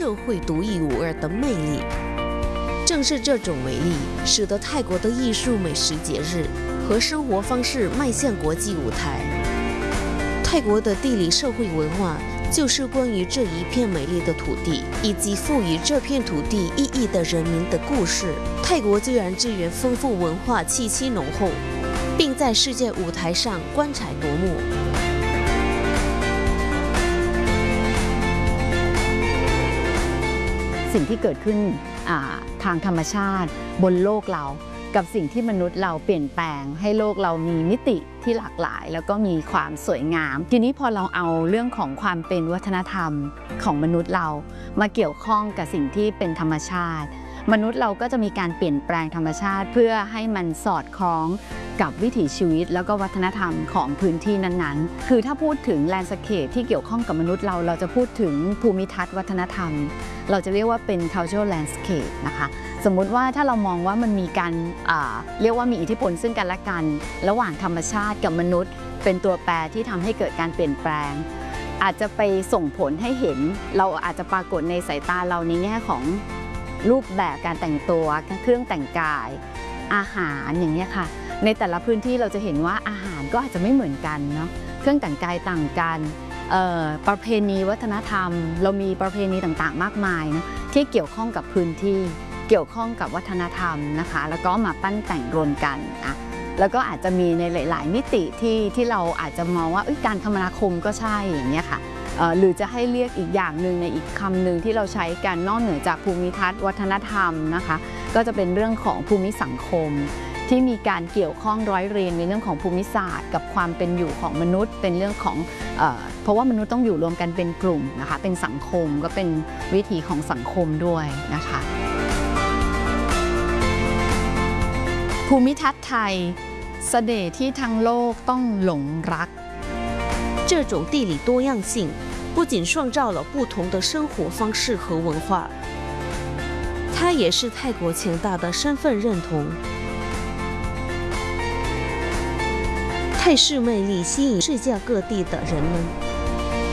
社会独一无二的魅力。正是这种魅力，使得泰国的艺术美食节日和生活方式迈向国际舞台。泰国的地理社会文化，就是关于这一片美丽的土地，以及赋予这片土地意义的人民的故事。泰国自然资源丰富，文化气息浓厚，并在世界舞台上光彩夺目。 สิ่งที่เกิดขึ้นทางธรรมชาติบนโลกเรากับสิ่งที่มนุษย์เราเปลี่ยนแปลงให้โลกเรามีมิติที่หลากหลายแล้วก็มีความสวยงามทีนี้พอเราเอาเรื่องของความเป็นวัฒนธรรมของมนุษย์เรามาเกี่ยวข้องกับสิ่งที่เป็นธรรมชาติมนุษย์เราก็จะมีการเปลี่ยนแปลงธรรมชาติเพื่อให้มันสอดคล้องกับวิถีชีวิตแล้วก็วัฒนธรรมของพื้นที่นั้นๆคือถ้าพูดถึงแลนด์สเคปที่เกี่ยวข้องกับมนุษย์เราจะพูดถึงภูมิทัศน์วัฒนธรรมเราจะเรียกว่าเป็น cultural landscape นะคะสมมุติว่าถ้าเรามองว่ามันมีการเรียกว่ามีอิทธิพลซึ่งกันและกันระหว่างธรรมชาติกับมนุษย์เป็นตัวแปรที่ทำให้เกิดการเปลี่ยนแปลงอาจจะไปส่งผลให้เห็นเราอาจจะปรากฏในสายตาเราในแง่ของรูปแบบการแต่งตัวเครื่องแต่งกายอาหารอย่างนี้ค่ะในแต่ละพื้นที่เราจะเห็นว่าอาหารก็อาจจะไม่เหมือนกันเนาะเครื่องแต่งกายต่างกันประเพณีวัฒนธรรมเรามีประเพณีต่างๆมากมายนะที่เกี่ยวข้องกับพื้นที่เกี่ยวข้องกับวัฒนธรรมนะคะแล้วก็มาปั้นแต่งรวมกันแล้วก็อาจจะมีในหลายๆมิติที่เราอาจจะมองว่าการคมนาคมก็ใช่อย่างนี้ค่ะหรือจะให้เรียกอีกอย่างหนึ่งในอีกคำหนึ่งที่เราใช้กันนอกเหนือจากภูมิทัศน์วัฒนธรรมนะคะก็จะเป็นเรื่องของภูมิสังคมที่มีการเกี่ยวข้องร้อยเรียงในเรื่องของภูมิศาสตร์กับความเป็นอยู่ของมนุษย์เป็นเรื่องของเพราะว่ามนุษย์ต้องอยู่รวมกันเป็นกลุ่มนะคะเป็นสังคมก็เป็นวิถีของสังคมด้วยนะคะภูมิทัศน์ไทยเสน่ห์ที่ทั้งโลกต้องหลงรัก这种地理多样性不仅创造了不同的生活方式和文化，它也是泰国强大的身份认同。泰式魅力吸引世界各地的人们。